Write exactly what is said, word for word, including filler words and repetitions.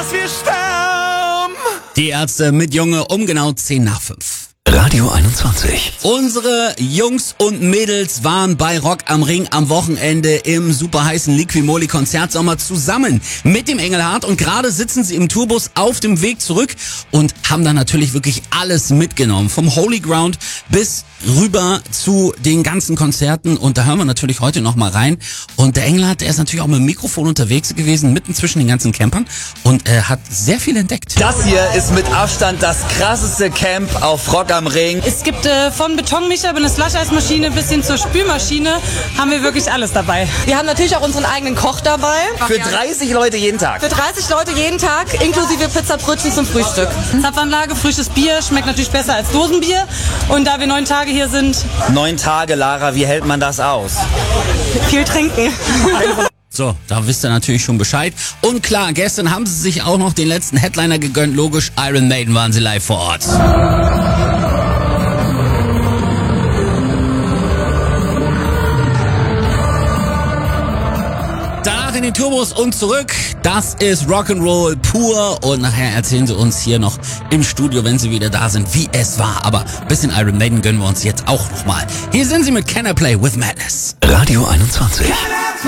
dass wir sterben. Die Ärzte mit Junge um genau zehn nach fünf. Radio einundzwanzig. Unsere Jungs und Mädels waren bei Rock am Ring am Wochenende im super heißen Liquimoli Konzertsommer zusammen mit dem Engelhardt und gerade sitzen sie im Tourbus auf dem Weg zurück und haben dann natürlich wirklich alles mitgenommen. Vom Holy Ground bis rüber zu den ganzen Konzerten und da hören wir natürlich heute noch mal rein. Und der Engelhardt, der ist natürlich auch mit dem Mikrofon unterwegs gewesen, mitten zwischen den ganzen Campern und äh, hat sehr viel entdeckt. Das hier ist mit Abstand das krasseste Camp auf Rock am Ring. Es gibt äh, von Betonmischer über eine Slush-Eismaschine bis hin zur Spülmaschine haben wir wirklich alles dabei. Wir haben natürlich auch unseren eigenen Koch dabei. Für dreißig Leute jeden Tag. Für dreißig Leute jeden Tag, inklusive Pizzabrötchen zum Frühstück. Zapfanlage, frisches Bier, schmeckt natürlich besser als Dosenbier. Und da wir neun Tage hier sind, Neun Tage, Lara, wie hält man das aus? viel trinken. So, da wisst ihr natürlich schon Bescheid. Und klar, gestern haben sie sich auch noch den letzten Headliner gegönnt. Logisch, Iron Maiden waren sie live vor Ort. Danach in den Turbos und zurück. Das ist Rock'n'Roll pur. Und nachher erzählen sie uns hier noch im Studio, wenn sie wieder da sind, wie es war. Aber ein bisschen Iron Maiden gönnen wir uns jetzt auch nochmal. Hier sind sie mit Can I Play with Madness. Radio einundzwanzig.